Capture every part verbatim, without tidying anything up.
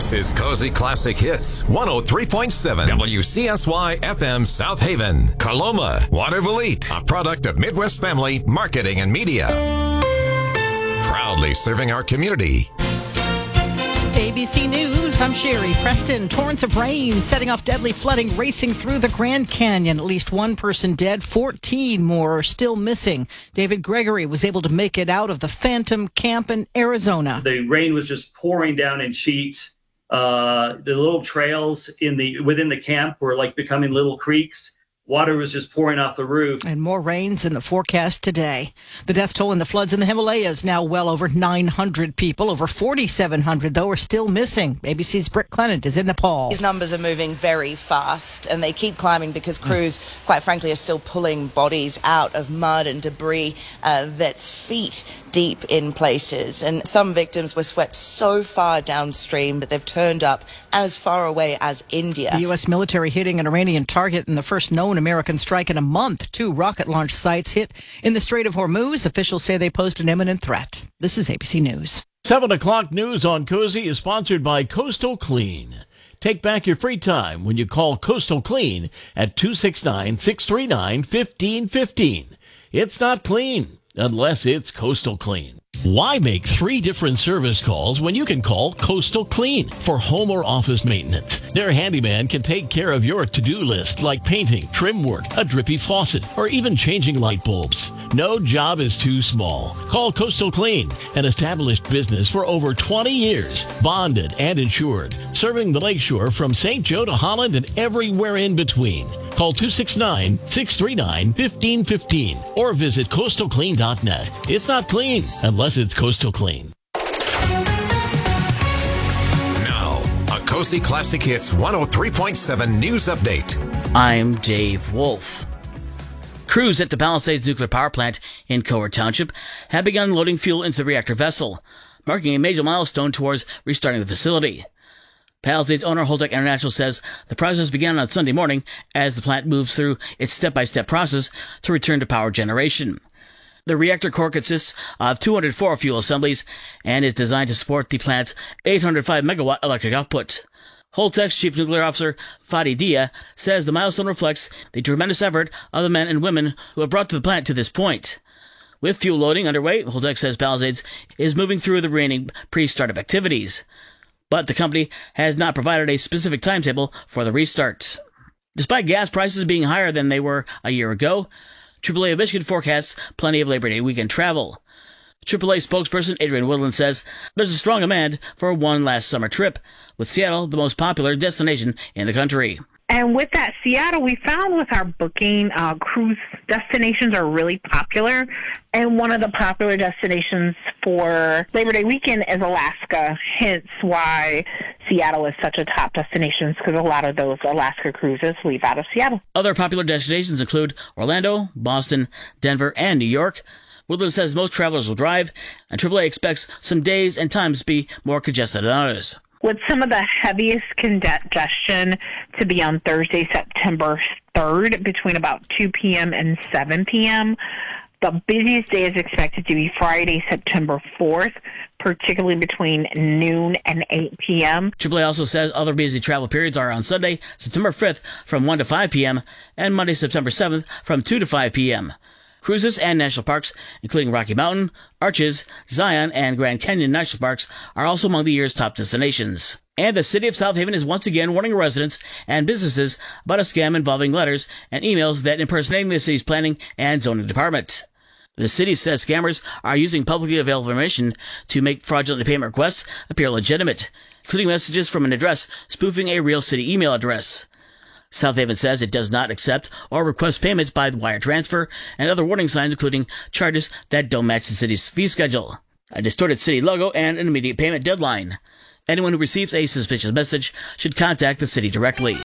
This is Cozy Classic Hits, one oh three point seven W C S Y F M South Haven, Coloma, Waterville Elite, a product of Midwest Family Marketing and Media. Proudly serving our community. A B C News, I'm Sherry Preston. Torrents of rain setting off deadly flooding racing through the Grand Canyon. At least one person dead, fourteen more are still missing. David Gregory was able to make it out of the Phantom Camp in Arizona. The rain was just pouring down in sheets. Uh, the little trails in the within the camp were like becoming little creeks. Water was just pouring off the roof. And more rains in the forecast today. The death toll in the floods in the Himalayas now well over nine hundred people. Over forty-seven hundred, though, are still missing. A B C's Britt Clement is in Nepal. These numbers are moving very fast, and they keep climbing because crews, quite frankly, are still pulling bodies out of mud and debris uh, that's feet deep in places. And some victims were swept so far downstream that they've turned up as far away as India. The U S military hitting an Iranian target in the first known American strike in a month. Two rocket launch sites hit in the Strait of Hormuz. Officials say they posed an imminent threat. This is A B C News. seven o'clock news on Cozy is sponsored by Coastal Clean. Take back your free time when you call Coastal Clean at two six nine, six three nine, one five one five. It's not clean unless it's Coastal Clean. Why make three different service calls when you can call Coastal Clean for home or office maintenance? Their handyman can take care of your to-do list like painting, trim work, a drippy faucet, or even changing light bulbs. No job is too small. Call Coastal Clean, an established business for over twenty years, bonded and insured, serving the Lakeshore from Saint Joe to Holland and everywhere in between. Call two six nine, six three nine, one five one five or visit coastal clean dot net. It's not clean unless it's Coastal Clean. Now, a Cozy Classic Hits one oh three point seven news update. I'm Dave Wolf. Crews at the Palisades Nuclear Power Plant in Cowart Township have begun loading fuel into the reactor vessel, marking a major milestone towards restarting the facility. Palisades owner Holtec International says the process began on Sunday morning as the plant moves through its step-by-step process to return to power generation. The reactor core consists of two hundred four fuel assemblies and is designed to support the plant's eight hundred five megawatt electric output. Holtec's Chief Nuclear Officer, Fadi Dia, says the milestone reflects the tremendous effort of the men and women who have brought the plant to this point. With fuel loading underway, Holtec says Palisades is moving through the remaining pre-startup activities. But the company has not provided a specific timetable for the restart. Despite gas prices being higher than they were a year ago, triple A of Michigan forecasts plenty of Labor Day weekend travel. triple A spokesperson Adrian Woodland says there's a strong demand for one last summer trip, with Seattle the most popular destination in the country. And with that, Seattle, we found with our booking, uh, cruise destinations are really popular. And one of the popular destinations for Labor Day weekend is Alaska, hence why Seattle is such a top destination, because a lot of those Alaska cruises leave out of Seattle. Other popular destinations include Orlando, Boston, Denver, and New York. Woodland says most travelers will drive, and triple A expects some days and times to be more congested than others. With some of the heaviest congestion to be on Thursday, September third, between about two p.m. and seven p.m., the busiest day is expected to be Friday, September fourth, particularly between noon and eight p.m. triple A also says other busy travel periods are on Sunday, September fifth from one to five p.m. and Monday, September seventh from two to five p.m. Cruises and national parks, including Rocky Mountain, Arches, Zion, and Grand Canyon National Parks, are also among the year's top destinations. And the city of South Haven is once again warning residents and businesses about a scam involving letters and emails that impersonate the city's planning and zoning department. The city says scammers are using publicly available information to make fraudulent payment requests appear legitimate, including messages from an address spoofing a real city email address. South Haven says it does not accept or request payments by wire transfer and other warning signs, including charges that don't match the city's fee schedule, a distorted city logo, and an immediate payment deadline. Anyone who receives a suspicious message should contact the city directly.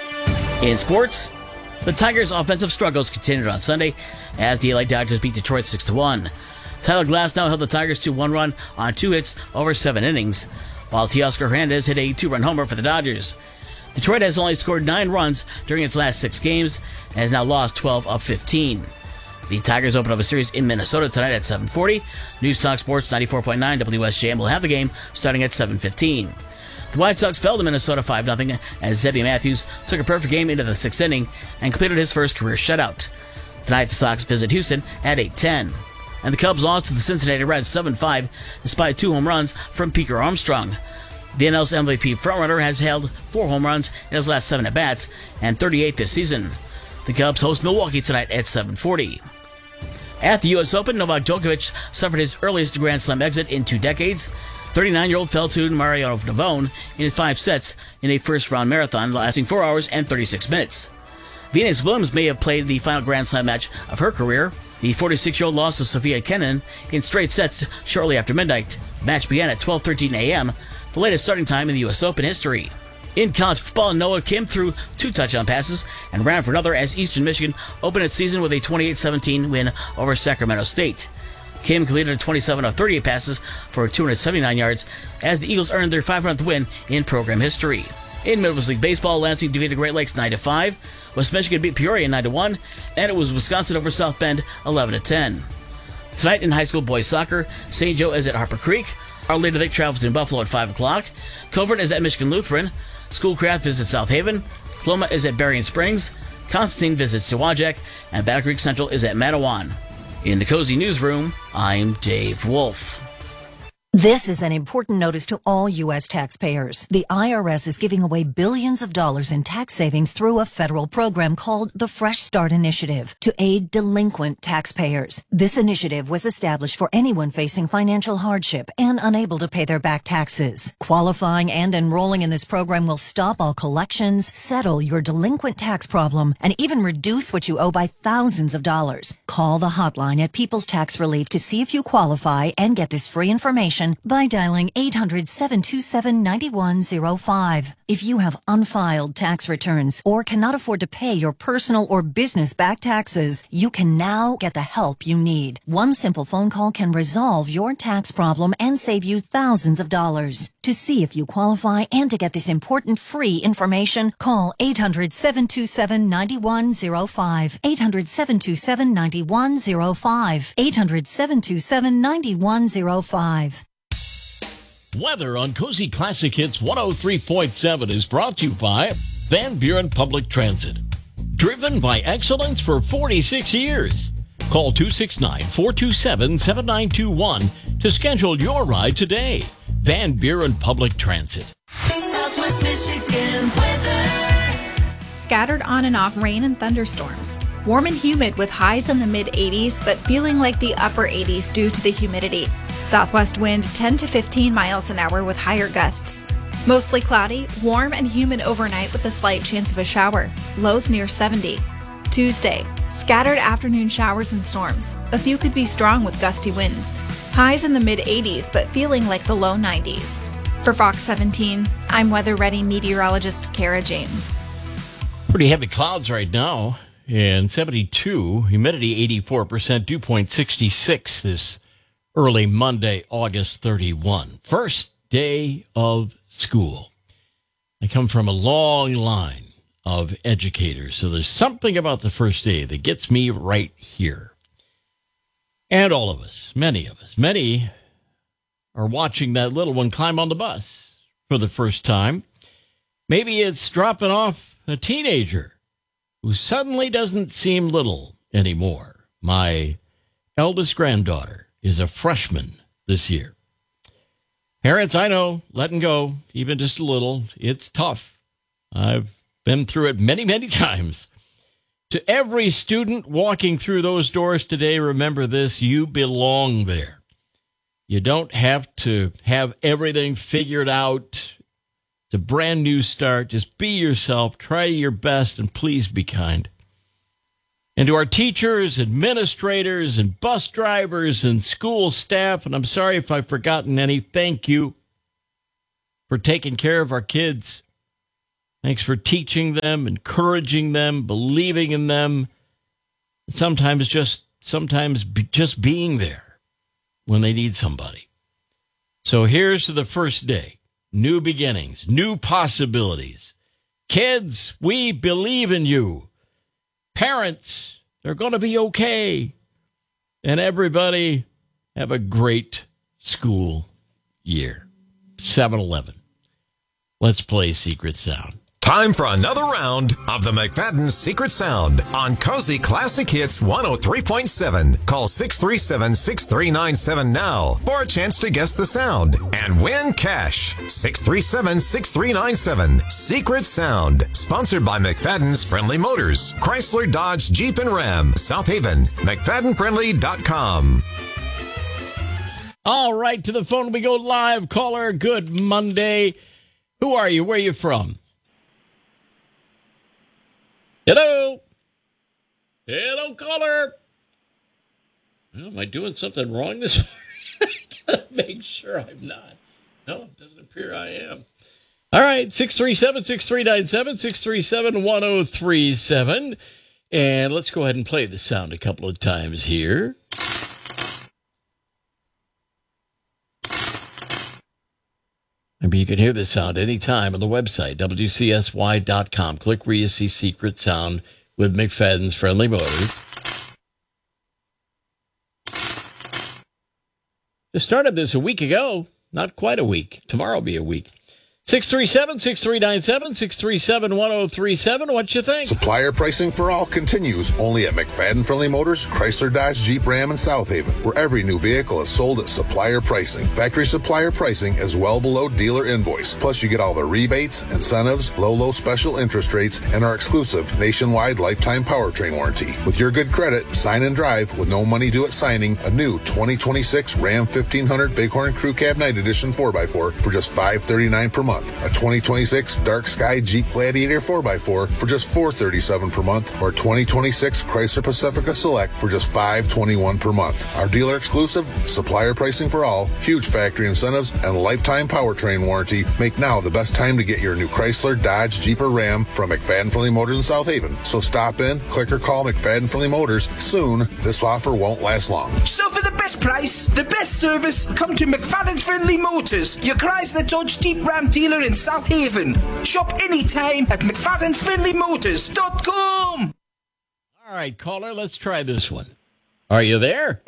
In sports, the Tigers' offensive struggles continued on Sunday as the L A Dodgers beat Detroit six to one. Tyler Glasnow held the Tigers to one run on two hits over seven innings, while Teoscar Hernandez hit a two-run homer for the Dodgers. Detroit has only scored nine runs during its last six games and has now lost twelve of fifteen. The Tigers open up a series in Minnesota tonight at seven forty. News Talk Sports ninety-four point nine W S J M will have the game starting at seven fifteen. The White Sox fell to Minnesota five nothing as Zebby Matthews took a perfect game into the sixth inning and completed his first career shutout. Tonight, the Sox visit Houston at eight ten. And the Cubs lost to the Cincinnati Reds seven five despite two home runs from Peter Armstrong. The N L's M V P frontrunner has held four home runs in his last seven at-bats and thirty-eight this season. The Cubs host Milwaukee tonight at seven forty. At the U S Open, Novak Djokovic suffered his earliest Grand Slam exit in two decades. thirty-nine-year-old fell to Mario Navone in his five sets in a first-round marathon lasting four hours and thirty-six minutes. Venus Williams may have played the final Grand Slam match of her career. The forty-six-year-old lost to Sofia Kenin in straight sets shortly after midnight. The match began at twelve thirteen a.m., the latest starting time in the U S Open history. In college football, Noah Kim threw two touchdown passes and ran for another as Eastern Michigan opened its season with a twenty-eight seventeen win over Sacramento State. Kim completed twenty-seven of thirty-eight passes for two hundred seventy-nine yards as the Eagles earned their five hundredth win in program history. In Midwest League Baseball, Lansing defeated Great Lakes nine to five, West Michigan beat Peoria nine to one, and it was Wisconsin over South Bend eleven to ten. Tonight in high school boys soccer, Saint Joe is at Harper Creek, Our Lady of the Lake travels to Buffalo at five o'clock, Covert is at Michigan Lutheran, Schoolcraft visits South Haven, Paloma is at Berrien Springs, Constantine visits Tewajak, and Battle Creek Central is at Matawan. In the Cozy Newsroom, I'm Dave Wolf. This is an important notice to all U S taxpayers. The I R S is giving away billions of dollars in tax savings through a federal program called the Fresh Start Initiative to aid delinquent taxpayers. This initiative was established for anyone facing financial hardship and unable to pay their back taxes. Qualifying and enrolling in this program will stop all collections, settle your delinquent tax problem, and even reduce what you owe by thousands of dollars. Call the hotline at People's Tax Relief to see if you qualify and get this free information by dialing eight hundred, seven two seven, nine one zero five. If you have unfiled tax returns or cannot afford to pay your personal or business back taxes, you can now get the help you need. One simple phone call can resolve your tax problem and save you thousands of dollars. To see if you qualify and to get this important free information, call eight hundred, seven two seven, nine one zero five. eight hundred, seven two seven, nine one zero five. eight hundred, seven two seven, nine one zero five. Weather on Cozy Classic Hits one oh three point seven is brought to you by Van Buren Public Transit. Driven by excellence for forty-six years. Call two six nine, four two seven, seven nine two one to schedule your ride today. Van Buren Public Transit. Southwest Michigan weather. Scattered on and off rain and thunderstorms. Warm and humid with highs in the mid eighties, but feeling like the upper eighties due to the humidity. Southwest wind ten to fifteen miles an hour with higher gusts. Mostly cloudy, warm and humid overnight with a slight chance of a shower. Lows near seventy. Tuesday, scattered afternoon showers and storms. A few could be strong with gusty winds. Highs in the mid eighties, but feeling like the low nineties. For Fox seventeen, I'm Weather Ready meteorologist Kara James. Pretty heavy clouds right now. And seventy-two, humidity eighty-four percent, dew point sixty-six this early Monday, August thirty-first. First day of school. I come from a long line of educators, so there's something about the first day that gets me right here. And all of us, many of us, many are watching that little one climb on the bus for the first time. Maybe it's dropping off a teenager who suddenly doesn't seem little anymore. My eldest granddaughter is a freshman this year. Parents, I know, letting go, even just a little, it's tough. I've been through it many, many times. To every student walking through those doors today, remember this, you belong there. You don't have to have everything figured out. It's a brand new start. Just be yourself, try your best, and please be kind. And to our teachers, administrators, and bus drivers, and school staff, and I'm sorry if I've forgotten any, thank you for taking care of our kids. Thanks for teaching them, encouraging them, believing in them, and sometimes just sometimes be, just being there when they need somebody. So here's to the first day. New beginnings, new possibilities. Kids, we believe in you. Parents, they're going to be okay. And everybody, have a great school year. seven eleven. Let's play Secret Sound. Time for another round of the McFadden Secret Sound on Cozy Classic Hits one oh three point seven. Call six three seven, six three nine seven now for a chance to guess the sound and win cash. six three seven, six three nine seven. Secret Sound. Sponsored by McFadden's Friendly Motors. Chrysler, Dodge, Jeep, and Ram. South Haven. McFadden Friendly dot com. All right, to the phone we go live. Caller, good Monday. Who are you? Where are you from? Hello? Hello, caller. Well, am I doing something wrong this morning? I gotta make sure I'm not. No, it doesn't appear I am. All right, six three seven, six three nine seven, six three seven, one oh three seven. And let's go ahead and play the sound a couple of times here. Maybe you can hear this sound anytime on the website, W C S Y dot com. Click where you see Secret Sound with McFadden's Friendly Motors. I started this a week ago. Not quite a week. Tomorrow will be a week. six three seven, six three nine seven, six three seven, one oh three seven. What you think? Supplier pricing for all continues only at McFadden Friendly Motors, Chrysler, Dodge, Jeep, Ram, and South Haven, where every new vehicle is sold at supplier pricing. Factory supplier pricing is well below dealer invoice. Plus, you get all the rebates, incentives, low, low special interest rates, and our exclusive nationwide lifetime powertrain warranty. With your good credit, sign and drive with no money due at signing a new twenty twenty-six Ram fifteen hundred Bighorn Crew Cab Night Edition four by four for just five hundred thirty-nine dollars per month. A twenty twenty-six Dark Sky Jeep Gladiator four by four for just four hundred thirty-seven dollars per month, or twenty twenty-six Chrysler Pacifica Select for just five hundred twenty-one dollars per month. Our dealer exclusive, supplier pricing for all, huge factory incentives, and lifetime powertrain warranty make now the best time to get your new Chrysler, Dodge, Jeep, or Ram from McFadden Friendly Motors in South Haven. So stop in, click or call McFadden Friendly Motors. Soon, this offer won't last long. So for the best price, the best service, come to McFadden Friendly Motors, your Chrysler, Dodge, Jeep, Ram dealer in South Haven. Shop anytime at McFadden Friendly Motors dot com. All right, caller, let's try this one. Are you there?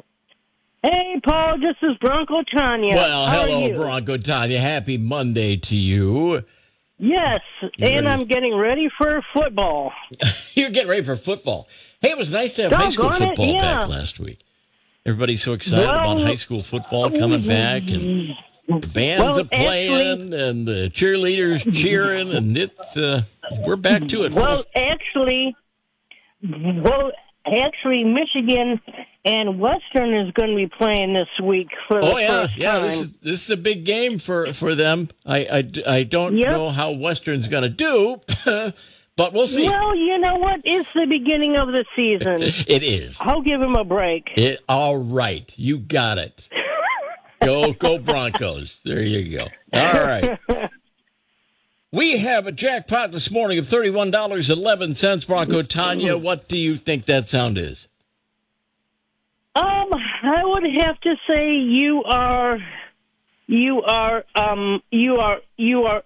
Hey, Paul, this is Bronco Tanya. Well, How hello, are you? Bronco Tanya. Happy Monday to you. Yes, You and ready? I'm getting ready for football. You're getting ready for football. Hey, it was nice to have high school Doggone it, football yeah. back last week. Everybody's so excited Well- about high school football coming back, and the bands Well, are playing, and the cheerleaders cheering, and it's uh, we're back to it. Well, actually, well, actually, Michigan and Western is going to be playing this week for the Oh yeah, first yeah. time. This is this is a big game for, for them. I, I, I don't Yep. know how Western's going to do, but we'll see. Well, you know what? It's the beginning of the season. It is. I'll give him a break. It, all right, you got it. Go, go Broncos. There you go. All right. We have a jackpot this morning of thirty-one dollars and eleven cents. Bronco Tanya, what do you think that sound is? Um, I would have to say you are, you are, um, you are, you are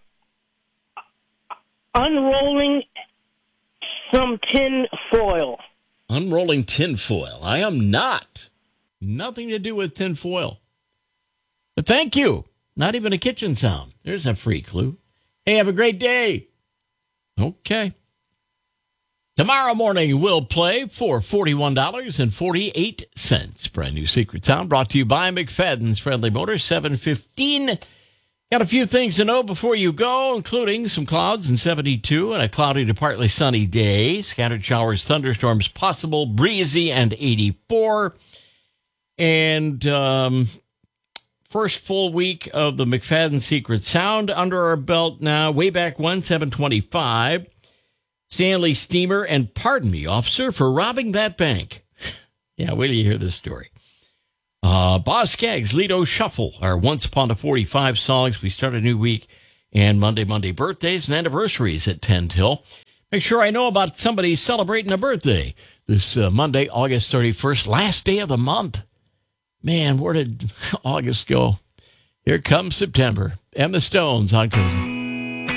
unrolling some tin foil. Unrolling tinfoil. I am not. Nothing to do with tinfoil. But thank you. Not even a kitchen sound. There's a free clue. Hey, have a great day. Okay. Tomorrow morning, we'll play for forty-one dollars and forty-eight cents. Brand new Secret Sound brought to you by McFadden's Friendly Motors, seven fifteen. Got a few things to know before you go, including some clouds and seventy-two and a cloudy to partly sunny day. Scattered showers, thunderstorms possible, breezy and eighty-four. And um, first full week of the McFadden Secret Sound under our belt now. Way back when, seven twenty-five. Stanley Steamer and pardon me, officer, for robbing that bank. Yeah, wait till you hear this story. Uh, Boz Scaggs, Lido Shuffle, our Once Upon a forty-five songs. We start a new week, and Monday, Monday birthdays and anniversaries at ten till. Make sure I know about somebody celebrating a birthday this uh, Monday, August thirty-first, last day of the month. Man, where did August go? Here comes September and the Stones on Cozy.